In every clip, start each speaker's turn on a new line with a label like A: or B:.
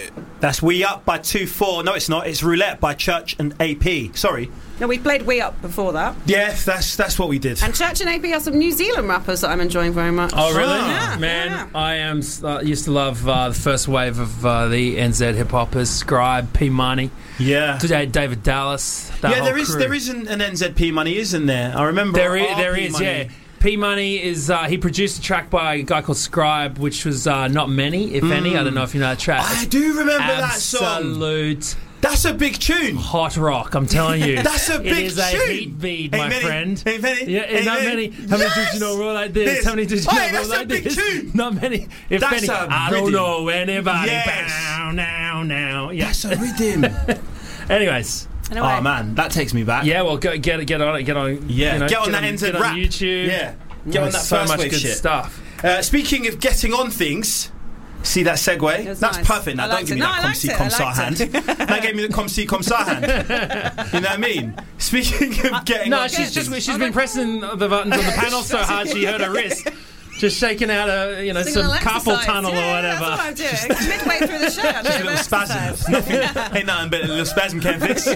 A: That's We Up by 2-4. No, it's not. It's Roulette by Church and AP. Sorry.
B: No, we played We Up before that.
A: Yeah, that's what we did.
B: And Church and AP are some New Zealand rappers that I'm enjoying very much.
C: Oh, really?
B: Yeah,
C: Man,
B: yeah.
C: I used to love the first wave of the NZ hip-hoppers, Scribe, P-Money.
A: Yeah.
C: Today, David Dallas.
A: There is an NZP Money, isn't there? I remember.
C: There is, yeah. P-Money is, he produced a track by a guy called Scribe, which was Not Many, if any. I don't know if you know that track.
A: I do remember that song.
C: Absolute.
A: That's a big tune.
C: Hot rock, I'm telling you.
A: That's a big tune.
C: It is a heat bead, my friend.
A: Ain't many.
C: Yeah,
A: ain't
C: not many. How many did you know roll like this? How many did you know roll like this?
A: That's a big tune.
C: Not many. If
A: That's
C: any, I don't know anybody.
A: Yes.
C: Now. Yeah.
A: That's a rhythm.
C: Anyways.
B: Anyway.
A: Oh man, that takes me back.
C: Yeah, well, get on it. Get on.
A: Yeah,
C: you know,
A: get on that NZ
C: get
A: rap.
C: on YouTube.
A: Yeah, get on that
C: so
A: first
C: much
A: wave
C: good
A: shit.
C: stuff.
A: Speaking of getting on things. See that segue?
B: That's
A: That's
B: nice.
A: perfect. Now, don't give me that com-si com-sa hand. That gave me the com-si com-sa hand. You know what I mean? Speaking of getting on
C: She's been pressing the buttons on the panel so hard she hurt her wrist. Just shaking out some carpal tunnel or whatever.
B: That's what I'm doing. It's midway through the show.
A: just a little spasm. Ain't nothing but a little spasm can't fix.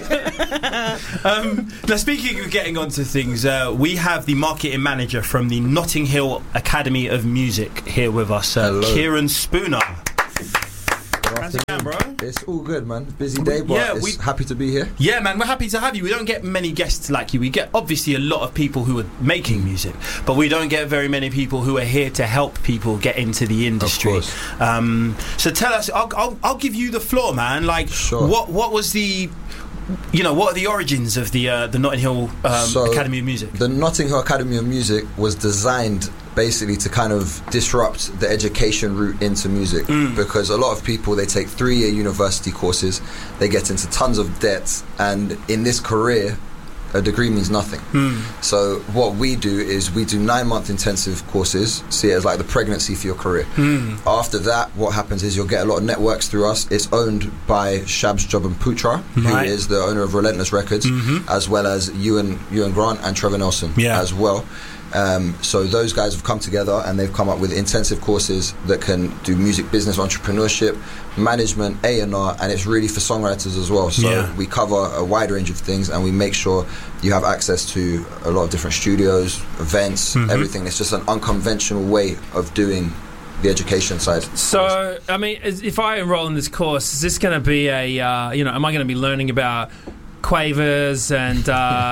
A: Now, speaking of getting onto things, we have the marketing manager from the Notting Hill Academy of Music here with us, Kieran Spooner. How's it going, bro?
D: It's all good, man. Busy day, but happy to be here.
A: Yeah, man, we're happy to have you. We don't get many guests like you. We get, obviously, a lot of people who are making music, but we don't get very many people who are here to help people get into the industry.
D: Of course.
A: So tell us, I'll give you the floor, man. Like,
D: sure.
A: What was the... what are the origins of the Notting Hill Academy of Music?
D: The Notting Hill Academy of Music was designed basically to kind of disrupt the education route into music, because a lot of people, they take 3-year university courses, they get into tons of debt, and in this career a degree means nothing. So what we do is we do 9-month intensive courses, see it as like the pregnancy for your career. After that, what happens is you'll get a lot of networks through us. It's owned by Shabs Job and Putra, who is the owner of Relentless Records, as well as Ewan Grant and Trevor Nelson as well. So those guys have come together and they've come up with intensive courses that can do music business, entrepreneurship, management, A&R, and it's really for songwriters as well. So we cover a wide range of things, and we make sure you have access to a lot of different studios, events, everything. It's just an unconventional way of doing the education side.
C: So, I mean, if I enroll in this course, is this going to be am I going to be learning about quavers and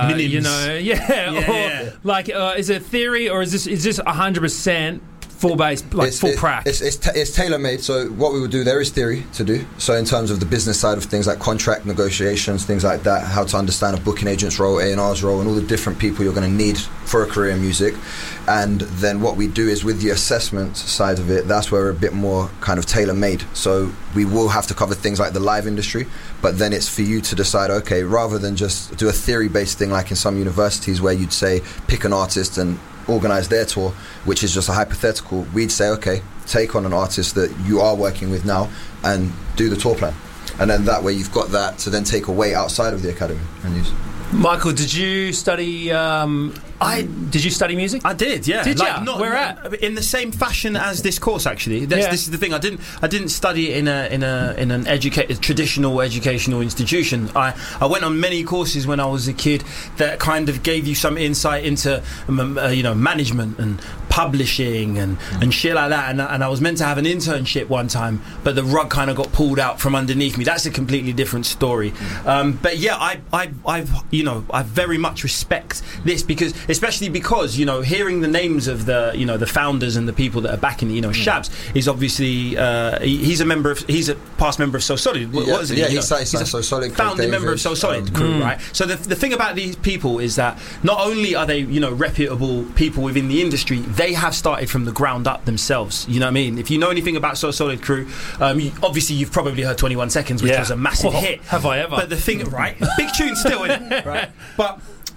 C: like is it theory, or is this 100% full bass, like full prac?
D: It's tailor made. So what we would do, there is theory to do. So in terms of the business side of things, like contract negotiations, things like that, how to understand a booking agent's role, A&R's role, and all the different people you're going to need for a career in music. And then what we do is with the assessment side of it, that's where we're a bit more kind of tailor made. So we will have to cover things like the live industry, but then it's for you to decide, okay, rather than just do a theory based thing like in some universities where you'd say pick an artist and organise their tour, which is just a hypothetical, we'd say, okay, take on an artist that you are working with now and do the tour plan. And then that way you've got that to then take away outside of the academy and use.
C: Michael, did you study? Did you study music?
A: I did, yeah.
C: Did
A: like,
C: you? Where at?
A: In the same fashion as this course, actually. This is the thing. I didn't study in an traditional educational institution. I went on many courses when I was a kid that kind of gave you some insight into management and publishing and shit like that. And I was meant to have an internship one time, but the rug kind of got pulled out from underneath me. That's a completely different story. But yeah, I very much respect this especially because hearing the names of the founders and the people that are backing it. Shabs is obviously he's a past member of So Solid. What is it?
D: He's a So Solid,
A: founding member of So Solid crew, right? So the thing about these people is that not only are they reputable people within the industry, they have started from the ground up themselves. You know what I mean? If you know anything about So Solid crew, obviously you've probably heard 21 Seconds, which was a massive hit.
C: Have I ever?
A: But the thing, right? Big tune still, isn't it? Right? But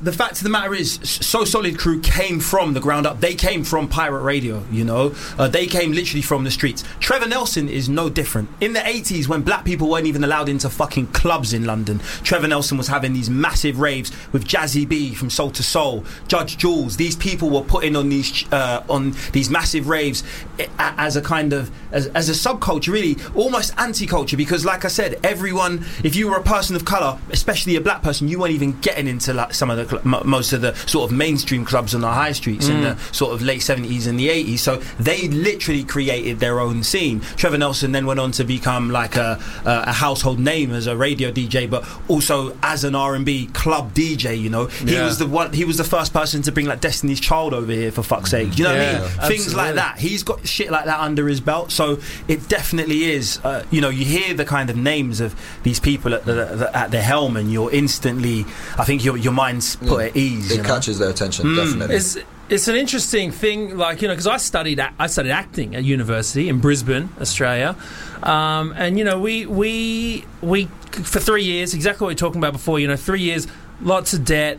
A: the fact of the matter is, So Solid Crew came from the ground up. They came from pirate radio, you know. They came literally from the streets. Trevor Nelson is no different. In the 80s, when black people weren't even allowed into fucking clubs in London, Trevor Nelson was having these massive raves with Jazzy B from Soul to Soul, Judge Jules. These people were putting on these massive raves as a kind of as a subculture, really, almost anti-culture, because like I said, everyone, if you were a person of colour, especially a black person, you weren't even getting into like some of the most of the sort of mainstream clubs on the high streets in the sort of late 70s and the 80s. So they literally created their own scene. Trevor Nelson then went on to become like a household name as a radio DJ, but also as an R&B club DJ, you know. He was the first person to bring like Destiny's Child over here, for fuck's sake. You know what I mean?
C: Absolutely.
A: Things like that. He's got shit like that under his belt. So it definitely is, you know, you hear the kind of names of these people at the helm, and you're instantly, I think your mind's put at ease.
D: It catches their attention, definitely.
C: It's an interesting thing, like, you know, because I studied acting at university in Brisbane, Australia, and you know, we for 3 years, exactly what we were talking about before. You know, 3 years, lots of debt.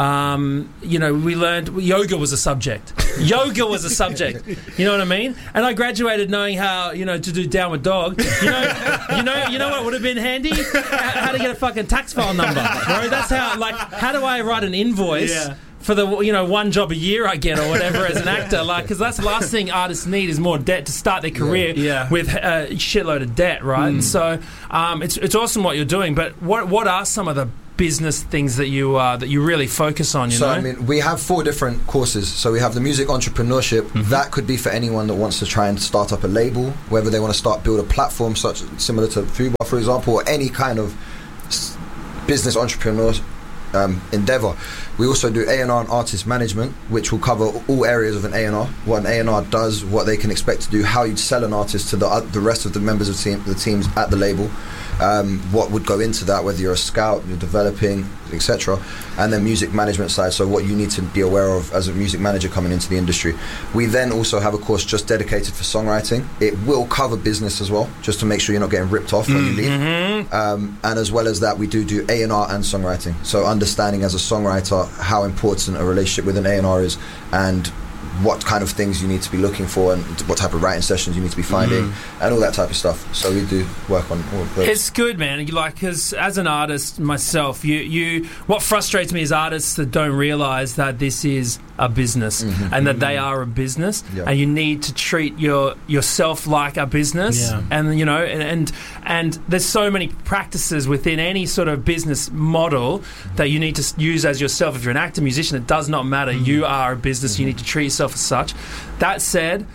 C: You know, we learned yoga was a subject. Yoga was a subject. You know what I mean? And I graduated knowing how, you know, to do downward dog. You know what would have been handy? How to get a fucking tax file number, bro. That's how. Like, how do I write an invoice? Yeah. For the, you know, one job a year I get or whatever as an actor, like, because that's the last thing artists need is more debt to start their career with a shitload of debt, right? And so it's awesome what you're doing, but what are some of the business things that you really focus on? You know,
D: I mean, we have 4 different courses. So we have the music entrepreneurship. That could be for anyone that wants to try and start up a label, whether they want to build a platform similar to Fubar, for example, or any kind of business entrepreneur endeavor. We also do A&R and artist management, which will cover all areas of an A&R, what an A&R does, what they can expect to do, how you'd sell an artist to the rest of the members of the teams at the label, what would go into that, whether you're a scout, you're developing, etc. And then music management side, so what you need to be aware of as a music manager coming into the industry. We then also have a course just dedicated for songwriting. It will cover business as well, just to make sure you're not getting ripped off when you leave. And as well as that, we do A&R and songwriting. So understanding as a songwriter how important a relationship with an A&R is, and what kind of things you need to be looking for, and what type of writing sessions you need to be finding, and all that type of stuff. So we do work on all of those.
C: It's good, man. Like, because as an artist myself, you what frustrates me is artists that don't realise that this is a business and that they are a business, and you need to treat yourself like a business. And you know, and there's so many practices within any sort of business model that you need to use as yourself. If you're an actor, musician, it does not matter. You are a business. You need to treat yourself as such. That said,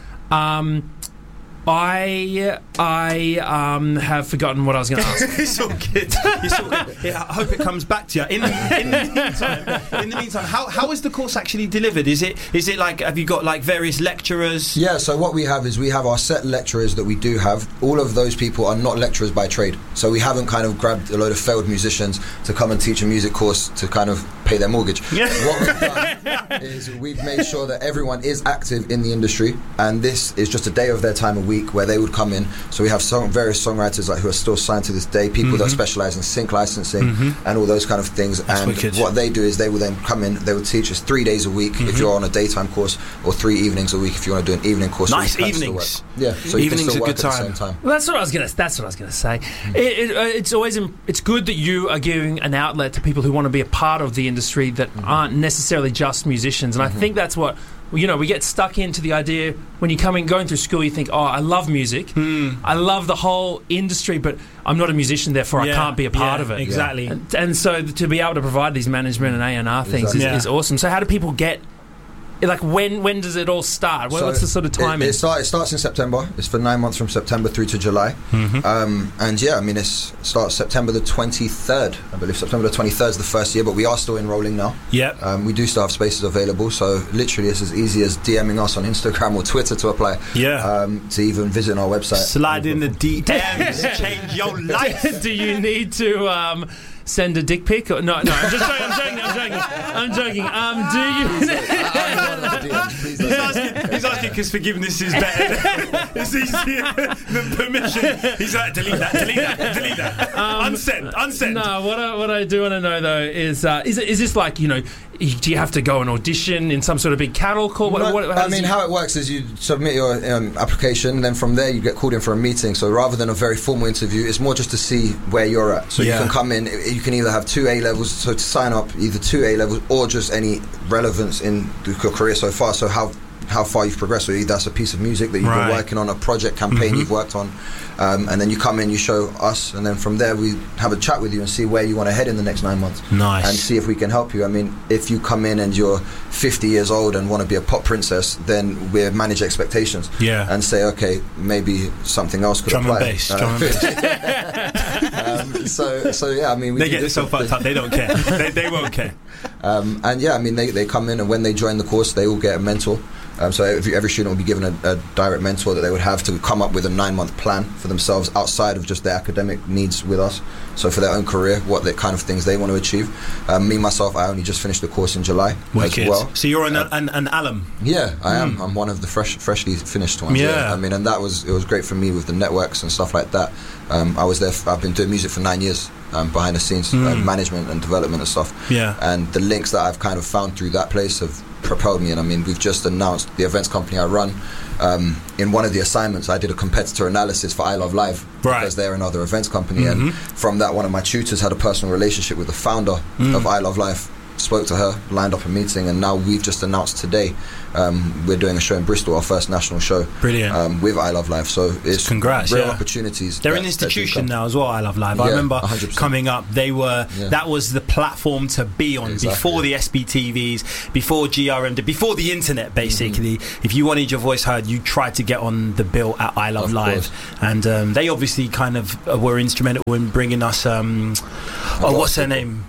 C: I have forgotten what I was going to ask.
A: It's all good. It's all good. Yeah, I hope it comes back to you. In the meantime, how is the course actually delivered? Is it like, have you got like various lecturers?
D: Yeah, so what we have is we have our set lecturers that we do have. All of those people are not lecturers by trade. So we haven't kind of grabbed a load of failed musicians to come and teach a music course to kind of pay their mortgage. Yeah. What we've done is we've made sure that everyone is active in the industry, and this is just a day of their time a week where they would come in. So we have various songwriters like who are still signed to this day, people that specialise in sync licensing and all those kind of things. That's and wicked. What they do is they will then come in, they will teach us 3 days a week if you're on a daytime course, or 3 evenings a week if you want to do an evening course.
A: Nice evenings.
D: Yeah, so
A: evenings are a good
D: time.
C: Well, that's what I was going to say. It's always it's good that you are giving an outlet to people who want to be a part of the industry that aren't necessarily just musicians, and I think that's what, you know, we get stuck into the idea when you're going through school, you think, oh, I love music, I love the whole industry, but I'm not a musician, therefore I can't be a part of it.
A: Exactly.
C: And so to be able to provide these management and A&R things is awesome. So how do people get, like, when does it all start? What's the sort of timing?
D: It starts in September. It's for 9 months from September through to July. And yeah, I mean, it starts September the 23rd. I believe September the 23rd is the first year, but we are still enrolling now. We do still have spaces available, so literally it's as easy as DMing us on Instagram or Twitter to apply. To even visit our website.
A: Slide in the DMs, change your life.
C: Do you need to send a dick pic? Or, no, I'm just I'm joking. Do you?
A: He's asking because forgiveness is better. It's easier than permission. He's like, delete that. Unsend.
C: No, what I do want to know though is this like, you know, do you have to go and audition in some sort of big cattle call?
D: How it works is you submit your application, and then from there you get called in for a meeting. So rather than a very formal interview, it's more just to see where you're at. So you can come in, you can either have 2 A levels, so to sign up either 2 A levels or just any relevance in your career so far. So how far you've progressed. So either that's a piece of music that you've been working on, a project campaign you've worked on, and then you come in, you show us, and then from there we have a chat with you and see where you want to head in the next 9 months.
A: Nice.
D: And see if we can help you. I mean, if you come in and you're 50 years old and want to be a pop princess, then we manage expectations. And say, okay, maybe something else could apply.
A: Drum and bass.
D: So yeah, I mean,
A: they get so fucked up, they don't care. they won't care.
D: And yeah, I mean, they come in, and when they join the course, they will get a mentor. So every student will be given a direct mentor that they would have to come up with a 9-month plan for themselves outside of just their academic needs with us. So for their own career, what the kind of things they want to achieve. Myself, I only just finished the course in July as well.
A: So you're an alum?
D: Yeah, I am. I'm one of the freshly finished ones.
A: Yeah.
D: I mean, and it was great for me with the networks and stuff like that. I was there. I've been doing music for 9 years. Behind the scenes, management and development and stuff. And the links that I've kind of found through that place have propelled me. And I mean, we've just announced the events company I run. In one of the assignments, I did a competitor analysis for I Love Live, because they're another events company. And from that, one of my tutors had a personal relationship with the founder of I Love Live. Spoke to her, lined up a meeting, and now we've just announced today we're doing a show in Bristol, our first national show.
A: Brilliant.
D: With I Love Live. So it's
A: congrats,
D: real opportunities.
A: They're an institution now as well, I Love Live. I remember 100%. Coming up, they were that was the platform to be on before the SBTVs, before GRM, before the internet, basically. If you wanted your voice heard, you tried to get on the bill at I Love Live. And they obviously kind of were instrumental in bringing us what's her name?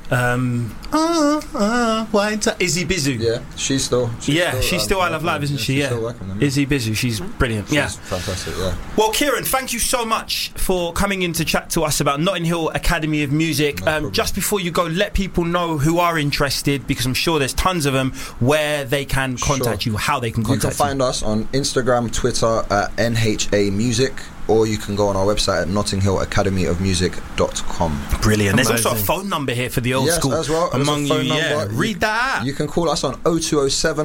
A: Izzy Bizu.
D: Yeah, she's still
A: I Love Live, isn't she? Yeah, Izzy Bizu. She's brilliant. She's
D: fantastic. Yeah.
A: Well, Kieran, thank you so much for coming in to chat to us about Notting Hill Academy of Music. Just before you go, let people know who are interested, because I'm sure there's tons of them, where they can contact you, how they can contact you.
D: You can find us on Instagram, Twitter at NHA Music, or you can go on our website at nottinghill.academyofmusic.com.
A: Brilliant. There's also a phone number here for the old school
D: as well.
A: Among you,
D: number.
A: Read that.
D: You can call us on 0207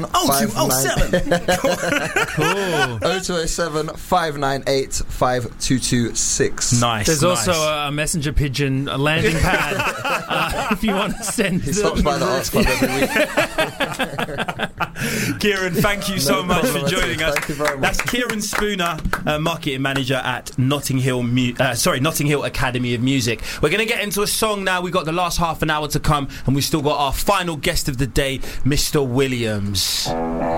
D: 0207 598 5226.
A: Nice.
C: There's also a messenger pigeon, a landing pad, if you want to send.
D: He stops by the Arts Club every
A: week. Kieran, thank you so much for joining us.
D: Thank you very much.
A: That's Kieran Spooner, marketing manager at Notting Hill Academy of Music. We're going to get into a song now. We've got the last half an hour to come, and we've still got our final guest of the day, Mr. Williams.